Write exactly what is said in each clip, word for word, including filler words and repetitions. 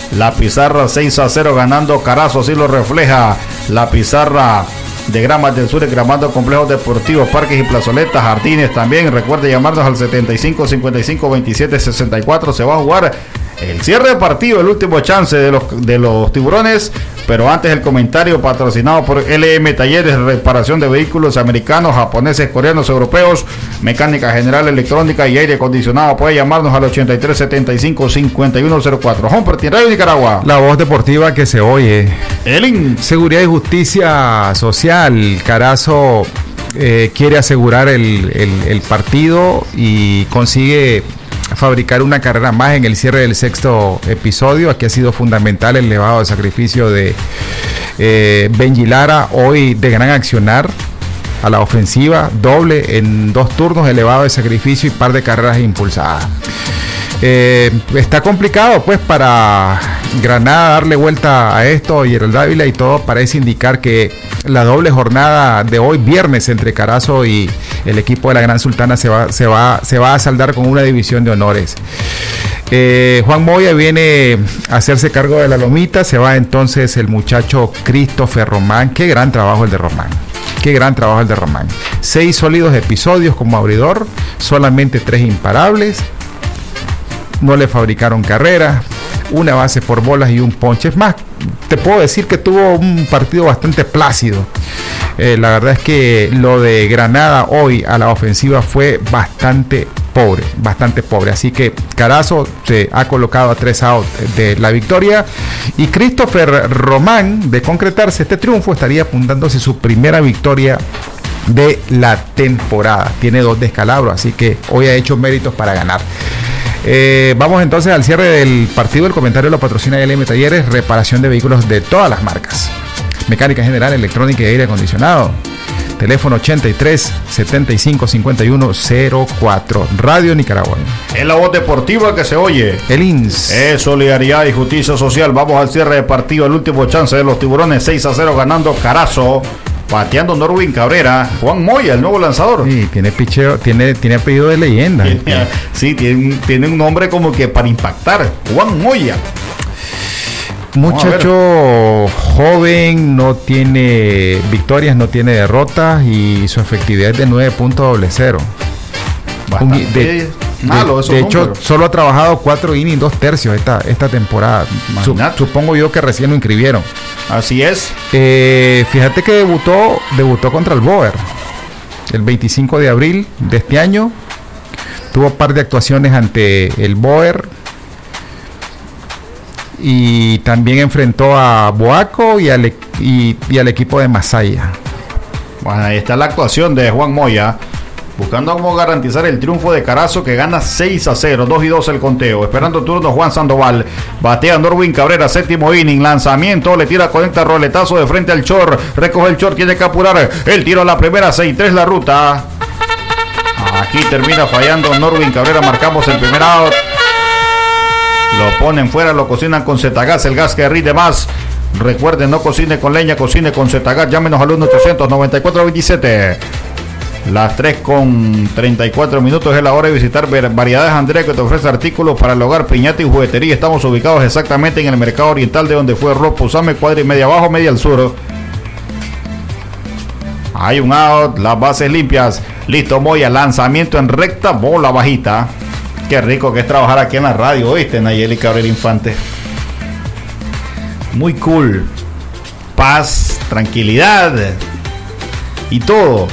La pizarra seis a cero ganando Carazo, así lo refleja la pizarra de Gramas del Sur, Gramado Complejos Deportivos, Parques y Plazoletas, Jardines también. Recuerde llamarnos al setenta y cinco cincuenta y cinco veintisiete sesenta y cuatro. Se va a jugar el cierre de partido, el último chance de los, de los tiburones. Pero antes el comentario patrocinado por L M Talleres, reparación de vehículos americanos, japoneses, coreanos, europeos, mecánica general, electrónica y aire acondicionado. Puede llamarnos al ochenta y tres setenta y cinco cincuenta y uno cero cuatro. Humpertin, Radio Nicaragua. La voz deportiva que se oye. Elin. Seguridad y justicia social. Carazo eh, quiere asegurar el, el, el partido y consigue fabricar una carrera más en el cierre del sexto episodio. Aquí ha sido fundamental el elevado de sacrificio de eh, Benji Lara, hoy de gran accionar a la ofensiva, doble en dos turnos, elevado de sacrificio y par de carreras impulsadas. Eh, está complicado pues para Granada darle vuelta a esto, y el Dávila, y todo parece indicar que la doble jornada de hoy viernes entre Carazo y el equipo de la Gran Sultana se va, se va, se va a saldar con una división de honores. Eh, Juan Moya viene a hacerse cargo de la lomita, se va entonces el muchacho Christopher Román. Qué gran trabajo el de Román. Qué gran trabajo el de Román. Seis sólidos episodios como abridor, solamente tres imparables. No le fabricaron carrera, una base por bolas y un ponche. Es más, te puedo decir que tuvo un partido bastante plácido. Eh, la verdad es que lo de Granada hoy a la ofensiva fue bastante pobre, bastante pobre. Así que Carazo se ha colocado a tres outs de la victoria. Y Christopher Román, de concretarse este triunfo, estaría apuntándose su primera victoria de la temporada. Tiene dos descalabros, así que hoy ha hecho méritos para ganar. Eh, vamos entonces al cierre del partido. El comentario lo patrocina L M Talleres, reparación de vehículos de todas las marcas, mecánica general, electrónica y aire acondicionado. Teléfono ochenta y tres setenta y cinco cincuenta y uno cero cuatro. Radio Nicaragua. Es la voz deportiva que se oye. El I N S. Es solidaridad y justicia social. Vamos al cierre de partido, el último chance de los tiburones. Seis a cero ganando Carazo. Bateando Norwin Cabrera, Juan Moya, el nuevo lanzador. Sí, tiene picheo, tiene, tiene apellido de leyenda. Tiene, sí, tiene, tiene un nombre como que para impactar. Juan Moya. Muchacho joven, no tiene victorias, no tiene derrotas y su efectividad es de nueve punto cero. Bastante de, malo, de, de hecho, solo ha trabajado cuatro innings, dos tercios esta, esta temporada. Su, supongo yo que recién lo inscribieron. Así es. Eh, fíjate que debutó, debutó contra el Boer el veinticinco de abril de este año. Tuvo un par de actuaciones ante el Boer. Y también enfrentó a Boaco y al, y, y al equipo de Masaya. Bueno, ahí está la actuación de Juan Moya, buscando cómo garantizar el triunfo de Carazo, que gana seis a cero, dos y dos el conteo. Esperando turno Juan Sandoval. Batea Norwin Cabrera, séptimo inning. Lanzamiento, le tira, conecta, roletazo de frente al short. Recoge el short, tiene que apurar. El tiro a la primera, seis tres la ruta. Aquí termina fallando Norwin Cabrera. Marcamos el primer out. Lo ponen fuera, lo cocinan con Zetagas, el gas que rinde más. Recuerden, no cocine con leña, cocine con Zetagas. Llámenos al uno ochocientos noventa y cuatro veintisiete. Las tres con treinta y cuatro minutos es la hora de visitar Variedades Andrea, que te ofrece artículos para el hogar, piñata y juguetería. Estamos ubicados exactamente en el mercado oriental, de donde fue Ropo Usame, cuadra y media abajo, media al sur. Hay un out, las bases limpias. Listo, Moya, lanzamiento en recta, bola bajita. Qué rico que es trabajar aquí en la radio, ¿oíste, Nayeli Cabrera Infante? Muy cool. Paz, tranquilidad y todo.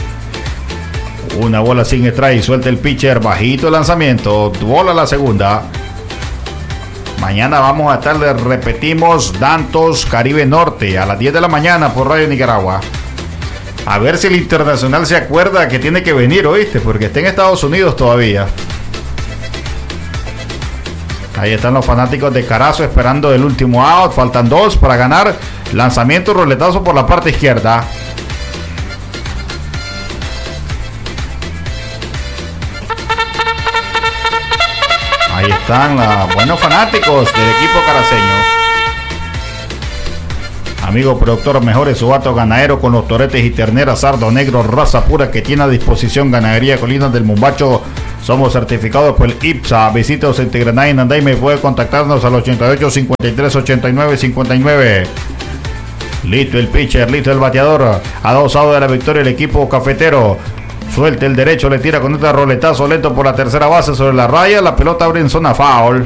Una bola sin strike, suelta el pitcher, bajito el lanzamiento, bola la segunda. Mañana vamos a estar, le repetimos, Dantos Caribe Norte a las diez de la mañana por Radio Nicaragua. A ver si el internacional se acuerda que tiene que venir, ¿oíste? Porque está en Estados Unidos todavía. Ahí están los fanáticos de Carazo esperando el último out. Faltan dos para ganar. Lanzamiento, roletazo por la parte izquierda. Ahí están los buenos fanáticos del equipo caraceño. Amigo productor, mejore su vato ganadero con los toretes y terneras sardo negro, raza pura, que tiene a disposición Ganadería Colinas del Mombacho. Somos certificados por el I P S A. Visítenos en Tigranay, en Andaime. Puede contactarnos al ochenta y ocho, cincuenta y tres, ochenta y nueve, cincuenta y nueve. Listo el pitcher, listo el bateador. A dos outs de la victoria el equipo cafetero. Suelta el derecho, le tira con este roletazo lento por la tercera base sobre la raya. La pelota abre en zona foul.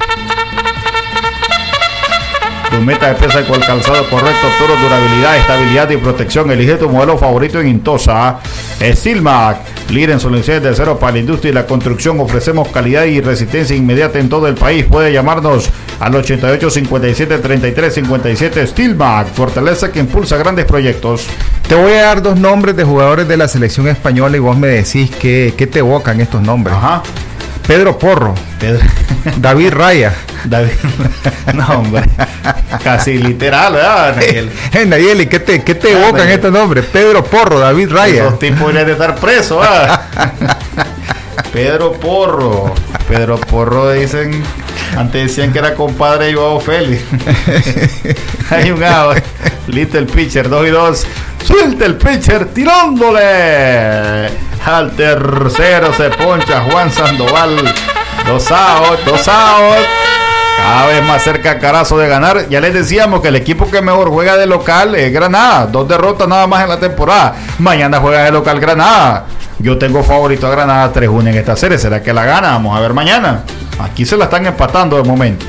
Tu meta de pesa con el calzado correcto, Toro, durabilidad, estabilidad y protección. Elige tu modelo favorito en Intosa. Steelmac, líder en soluciones de acero para la industria y la construcción. Ofrecemos calidad y resistencia inmediata en todo el país. Puede llamarnos al ochenta y ocho, cincuenta y siete, treinta y tres, cincuenta y siete. Steelmac, fortaleza que impulsa grandes proyectos. Te voy a dar dos nombres de jugadores de la selección española y vos me decís qué, qué te evocan estos nombres. Ajá. Pedro Porro. Pedro. David Raya. David. No, hombre. Casi literal, ¿verdad, Nayeli? Eh, Nayeli, ¿qué te, qué te evocan Nayeli. Estos nombres? Pedro Porro, David Raya. Esos tipos deberían de estar presos, ¿verdad? Pedro Porro. Pedro Porro dicen. Antes decían que era compadre de Joao Félix. Hay un out. Listo el pitcher, dos y dos. Suelta el pitcher tirándole. Al tercero se poncha Juan Sandoval. Dos outs, dos outs. Cada vez más cerca Carazo de ganar. Ya les decíamos que el equipo que mejor juega de local es Granada. Dos derrotas nada más en la temporada. Mañana juega de local Granada. Yo tengo favorito a Granada tres uno en esta serie. ¿Será que la gana? Vamos a ver mañana. Aquí se la están empatando de momento.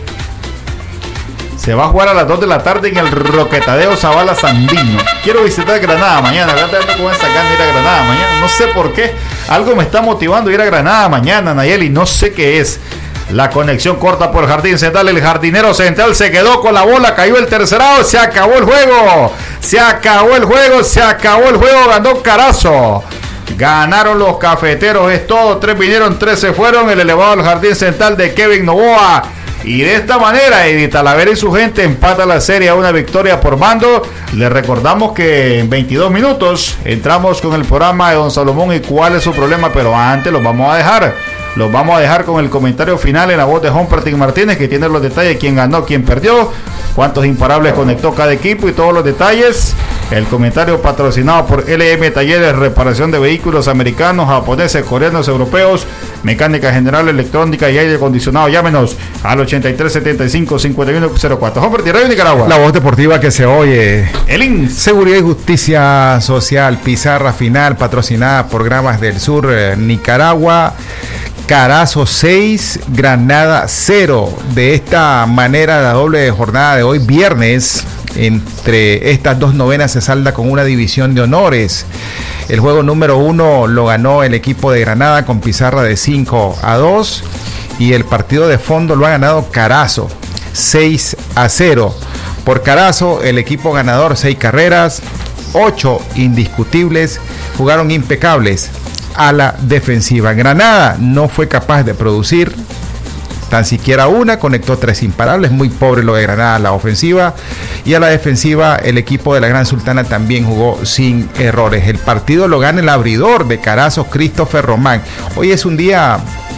Se va a jugar a las dos de la tarde en el Roquetadeo Zavala Sandino. Quiero visitar Granada mañana. Voy a tener con esa gana de ir a Granada mañana. No sé por qué. Algo me está motivando a ir a Granada mañana, Nayeli. No sé qué es. La conexión corta por el jardín central. El jardinero central se quedó con la bola. Cayó el tercer out. Se acabó el juego. Se acabó el juego. Se acabó el juego. Ganó Carazo. Ganaron los cafeteros. Es todo. Tres vinieron, tres se fueron. El elevado al jardín central de Kevin Novoa. Y de esta manera, Edith Talavera y su gente empata la serie a una victoria por mando. Les recordamos que en veintidós minutos entramos con el programa de Don Salomón y cuál es su problema, pero antes los vamos a dejar. Los vamos a dejar con el comentario final en la voz de Humpertin Martínez, que tiene los detalles, quién ganó, quién perdió, cuántos imparables conectó cada equipo y todos los detalles. El comentario patrocinado por L M Talleres, reparación de vehículos americanos, japoneses, coreanos, europeos, mecánica general, electrónica y aire acondicionado. Llámenos al ochenta y tres, setenta y cinco, cincuenta y uno cero cuatro. Humpertin Radio Nicaragua. La voz deportiva que se oye. El I N S. Seguridad y Justicia Social, pizarra final, patrocinada por Gramas del Sur, eh, Nicaragua. Carazo seis, Granada cero. De esta manera, la doble jornada de hoy, viernes, entre estas dos novenas se salda con una división de honores. El juego número uno lo ganó el equipo de Granada con pizarra de cinco a dos. Y el partido de fondo lo ha ganado Carazo seis a cero. Por Carazo, el equipo ganador, seis carreras, ocho indiscutibles, jugaron impecables a la defensiva. Granada no fue capaz de producir tan siquiera una, conectó tres imparables, muy pobre lo de Granada a la ofensiva, y a la defensiva el equipo de la Gran Sultana también jugó sin errores. El partido lo gana el abridor de Carazo, Christopher Román. Hoy es un día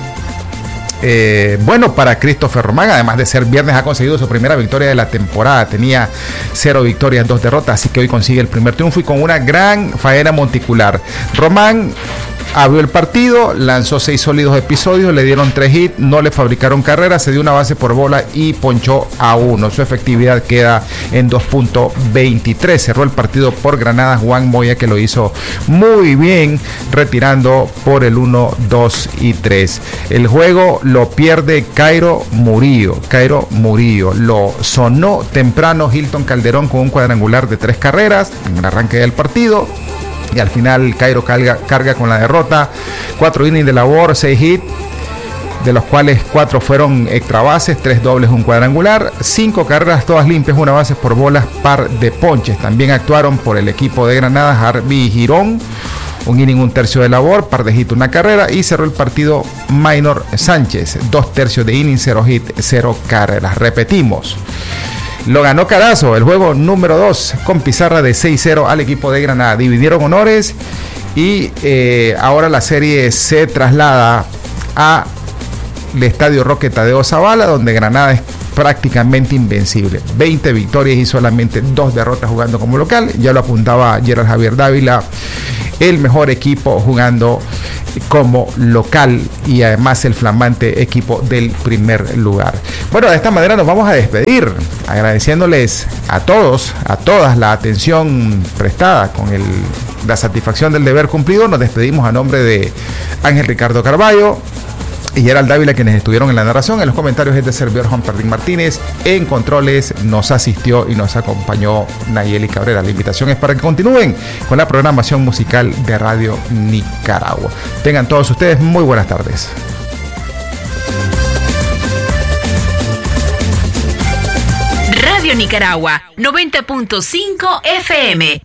Eh, bueno para Christopher Román, además de ser viernes ha conseguido su primera victoria de la temporada. Tenía cero victorias, dos derrotas, así que hoy consigue el primer triunfo y con una gran faena monticular. Román abrió el partido, lanzó seis sólidos episodios, le dieron tres hits, no le fabricaron carreras, se dio una base por bola y ponchó a uno. Su efectividad queda en dos punto veintitrés. Cerró el partido por Granada Juan Moya, que lo hizo muy bien, retirando por el uno, dos y tres. El juego lo pierde Cairo Murillo. Cairo Murillo lo sonó temprano Hilton Calderón con un cuadrangular de tres carreras en el arranque del partido. Y al final Cairo carga, carga con la derrota. Cuatro innings de labor, seis hits, de los cuales cuatro fueron extra bases, tres dobles, un cuadrangular, cinco carreras todas limpias, una base por bolas, par de ponches. También actuaron por el equipo de Granada Harvey Girón, un inning, un tercio de labor, par de hits, una carrera, y cerró el partido Minor Sánchez, dos tercios de inning, cero hits, cero carreras. Repetimos, lo ganó Carazo, el juego número dos, con pizarra de seis cero al equipo de Granada. Dividieron honores y eh, ahora la serie se traslada a el estadio Roque Tadeo Zavala, donde Granada es prácticamente invencible. veinte victorias y solamente dos derrotas jugando como local. Ya lo apuntaba Gerald Javier Dávila, el mejor equipo jugando como local y además el flamante equipo del primer lugar. Bueno, de esta manera nos vamos a despedir, agradeciéndoles a todos, a todas la atención prestada con el, la satisfacción del deber cumplido. Nos despedimos a nombre de Ángel Ricardo Carballo y Gerald Dávila, quienes estuvieron en la narración. En los comentarios es de servidor Juan Perdín Martínez. En controles nos asistió y nos acompañó Nayeli Cabrera. La invitación es para que continúen con la programación musical de Radio Nicaragua. Tengan todos ustedes muy buenas tardes. Radio Nicaragua, noventa punto cinco F M.